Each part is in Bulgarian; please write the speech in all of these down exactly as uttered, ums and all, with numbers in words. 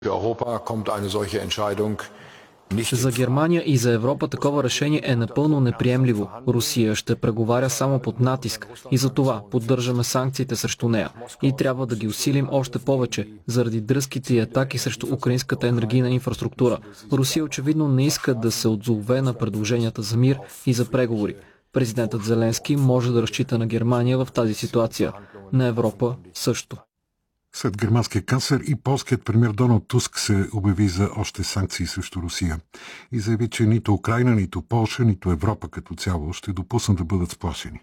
За Германия и за Европа такова решение е напълно неприемливо. Русия ще преговаря само под натиск и за това поддържаме санкциите срещу нея. И трябва да ги усилим още повече, заради дръзките и атаки срещу украинската енергийна инфраструктура. Русия очевидно не иска да се отзове на предложенията за мир и за преговори. Президентът Зеленски може да разчита на Германия в тази ситуация. На Европа също. След германския канцлер и полският премиер Доналд Туск се обяви за още санкции срещу Русия и заяви, че нито Украйна, нито Полша, нито Европа като цяло ще допуснат да бъдат сплашени.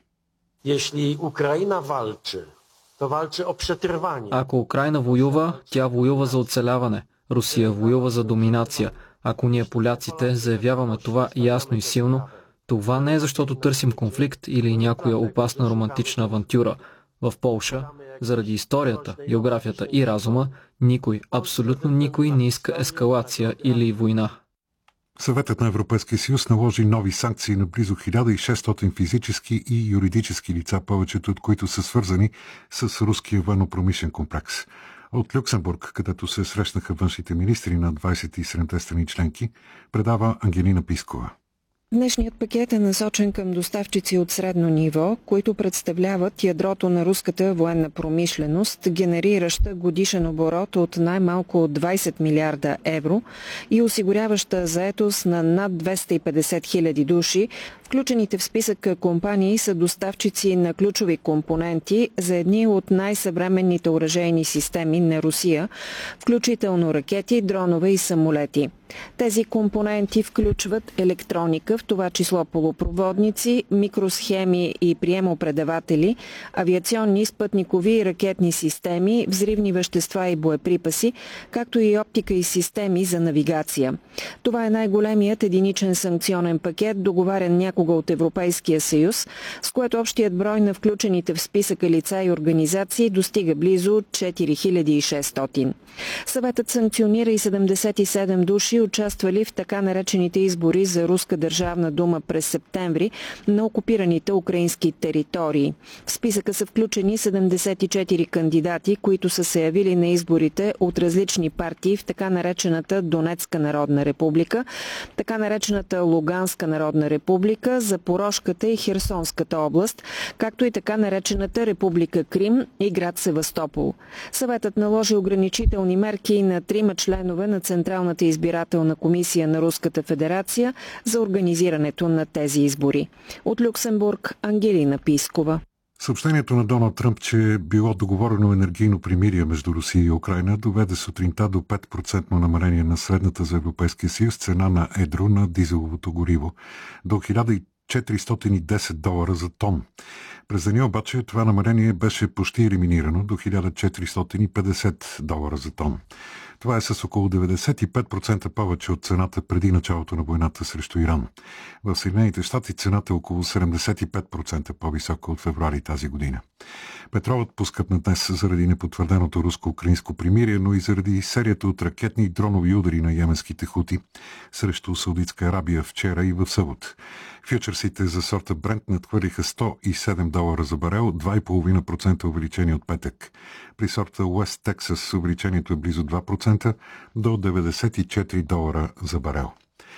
Ако Украйна воюва, тя воюва за оцеляване. Русия воюва за доминация. Ако ние, поляците, заявяваме това ясно и силно, това не е защото търсим конфликт или някоя опасна романтична авантюра. В Полша, заради историята, географията и разума, никой, абсолютно никой не иска ескалация или война. Съветът на Европейския съюз наложи нови санкции на близо хиляда и шестстотин физически и юридически лица, повечето от които са свързани с руския военно-промишлен комплекс. От Люксембург, където се срещнаха външните министри на двадесет и седемте страни членки, предава Ангелина Пискова. Днешният пакет е насочен към доставчици от средно ниво, които представляват ядрото на руската военна промишленост, генерираща годишен оборот от най-малко двадесет милиарда евро и осигуряваща заетост на над двеста и петдесет хиляди души. Включените в списъка компании са доставчици на ключови компоненти за едни от най-съвременните оръжейни системи на Русия, включително ракети, дронове и самолети. Тези компоненти включват електроника, в това число полупроводници, микросхеми и приемопредаватели, авиационни, спътникови и ракетни системи, взривни вещества и боеприпаси, както и оптика и системи за навигация. Това е най-големият единичен санкционен пакет, договарен някога от Европейския съюз, с което общият брой на включените в списъка лица и организации достига близо четири хиляди и шестстотин. Съветът санкционира и седемдесет и седем души, участвали в така наречените избори за Руска държавна дума през септември на окупираните украински територии. В списъка са включени седемдесет и четири кандидати, които са се явили на изборите от различни партии в така наречената Донецка народна република, така наречената Луганска народна република, Запорожката и Херсонската област, както и така наречената Република Крим и град Севастопол. Съветът наложи ограничителни мерки на трима членове на Централната избирателна комисия на Руската федерация за организирането на тези избори. От Люксембург, Ангелина Пискова. Съобщението на Доналд Тръмп, че е било договорено енергийно примирие между Русия и Украйна, доведе сутринта до пет процента намаление на средната за Европейския съюз цена на едро на дизеловото гориво до хиляда четиристотин и десет долара за тон. През деня обаче това намаление беше почти елиминирано до хиляда четиристотин и петдесет долара за тон. Това е с около деветдесет и пет процента повече от цената преди началото на войната срещу Иран. В Съединените щати цената е около седемдесет и пет процента по-висока от февруари тази година. Петролът поскъпна днес заради непотвърденото руско-украинско примирие, но и заради серията от ракетни и дронови удари на йеменските хути срещу Саудитска Арабия вчера и в събота. Фьючерсите за сорта Брент надхвърлиха сто и седем долара за барел, два и половина процента увеличение от петък. При сорта Уест Тексас увеличението е близо два процента до деветдесет и четири долара за барел.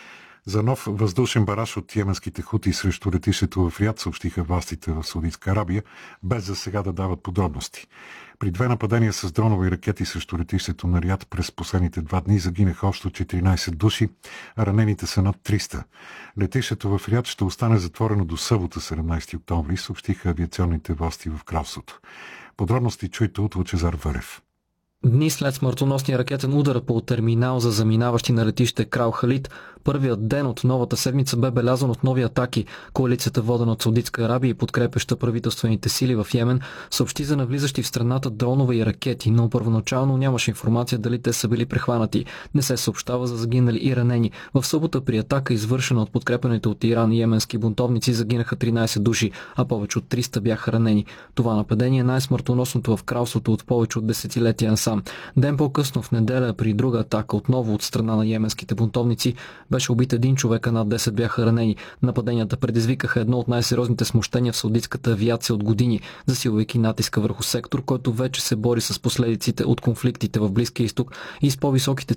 За нов въздушен бараж от йеменските хути срещу летището в Риад съобщиха властите в Саудитска Арабия, без за сега да дават подробности. При две нападения с дронови ракети срещу летището на Риад през последните два дни загинаха общо четиринадесет души, а ранените са над триста. Летището в Риад ще остане затворено до събота, седемнадесети октомври, съобщиха авиационните власти в кралството. Подробности чуйте от Лъчезар Върев. Дни след смъртоносния ракетен удар по терминал за заминаващи на летище Крал Халид, първият ден от новата седмица бе белязан от нови атаки. Коалицията, водена от Саудитска Арабия и подкрепеща правителствените сили в Йемен, съобщи за навлизащи в страната дронове и ракети, но първоначално нямаше информация дали те са били прехванати. Не се съобщава за загинали и ранени. В събота при атака, извършена от подкрепените от Иран и йеменски бунтовници, загинаха тринадесет души, а повече от триста бяха ранени. Това нападение е най-смъртоносното в кралството от повече от десетилетия насам. Ден по-късно в неделя при друга атака отново от страна на йеменските бунтовници беше убит един човек, а над десет бяха ранени. Нападенията предизвикаха едно от най-сериозните смущения в саудитската авиация от години, засилвайки натиска върху сектор, който вече се бори с последиците от конфликтите в Близкия изток и с по-високите